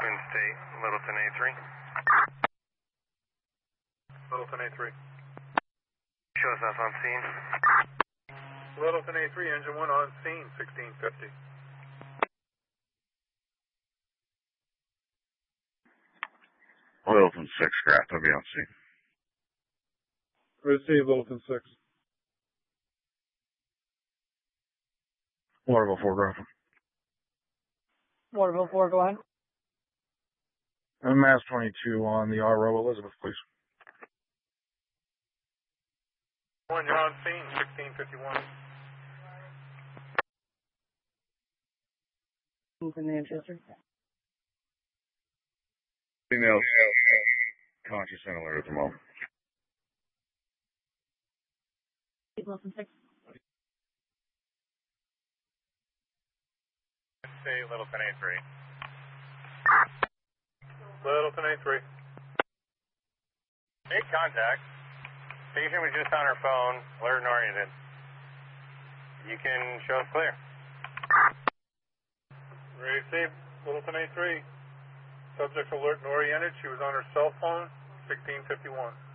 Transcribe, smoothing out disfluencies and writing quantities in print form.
Twin State, Littleton A3. Littleton A3. Shows us on scene. Littleton A3, engine 1 on scene, 1650. Littleton 6, craft, I'll be on scene. Receive Littleton 6. Waterville 4, Graphic. Waterville 4, go ahead. And Mass 22 on the RO, Elizabeth, please. 1, you're on scene, 1651. Moving Manchester. Female conscious and alert at the moment. Littleton 6. State, Littleton A3. Littleton A3. Make contact. Station was just on her phone, alert and oriented. You can show us clear. Receive Littleton A3. Subject alert and oriented. She was on her cell phone, 1651.